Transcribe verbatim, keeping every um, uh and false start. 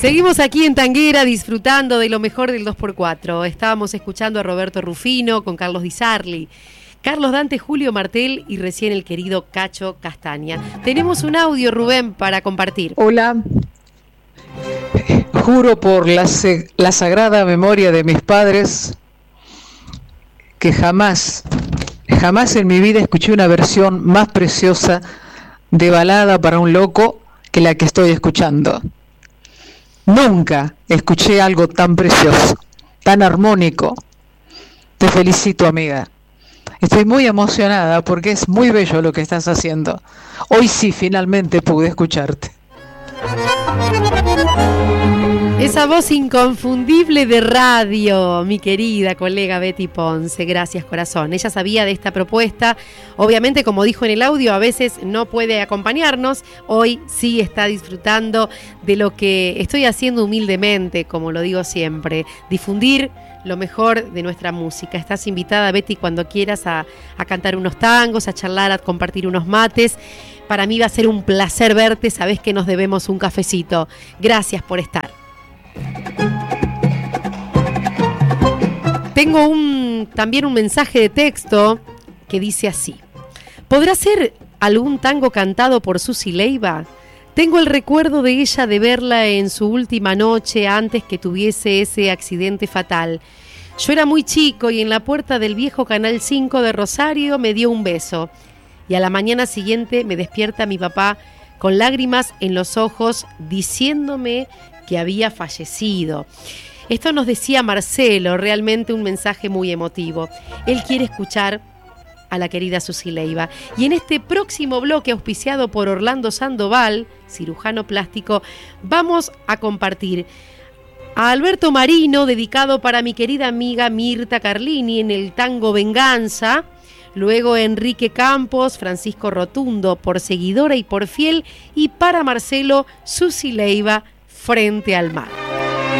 Seguimos aquí en Tanguera disfrutando de lo mejor del dos por cuatro. Estábamos escuchando a Roberto Rufino con Carlos Di Sarli, Carlos Dante, Julio Martel y recién el querido Cacho Castaña. Tenemos un audio, Rubén, para compartir. Hola. Juro por la, la sagrada memoria de mis padres que jamás, jamás en mi vida escuché una versión más preciosa de Balada para un loco que la que estoy escuchando. Nunca escuché algo tan precioso, tan armónico. Te felicito, amiga. Estoy muy emocionada porque es muy bello lo que estás haciendo. Hoy sí, finalmente pude escucharte. Esa voz inconfundible de radio, mi querida colega Betty Ponce. Gracias, corazón. Ella sabía de esta propuesta. Obviamente, como dijo en el audio, a veces no puede acompañarnos. Hoy sí está disfrutando de lo que estoy haciendo humildemente, como lo digo siempre. Difundir lo mejor de nuestra música. Estás invitada, Betty, cuando quieras a, a cantar unos tangos, a charlar, a compartir unos mates. Para mí va a ser un placer verte. Sabés que nos debemos un cafecito. Gracias por estar. Tengo un, también un mensaje de texto que dice así: ¿podrá ser algún tango cantado por Susi Leiva? Tengo el recuerdo de ella de verla en su última noche antes que tuviese ese accidente fatal. Yo era muy chico y en la puerta del viejo Canal cinco de Rosario me dio un beso. Y a la mañana siguiente me despierta mi papá con lágrimas en los ojos diciéndome que había fallecido. Esto nos decía Marcelo, realmente un mensaje muy emotivo. Él quiere escuchar a la querida Susi Leiva. Y en este próximo bloque, auspiciado por Orlando Sandoval, cirujano plástico, vamos a compartir a Alberto Marino, dedicado para mi querida amiga Mirta Carlini en el tango Venganza. Luego Enrique Campos, Francisco Rotundo, por seguidora y por fiel. Y para Marcelo, Susi Leiva, Frente al Mar.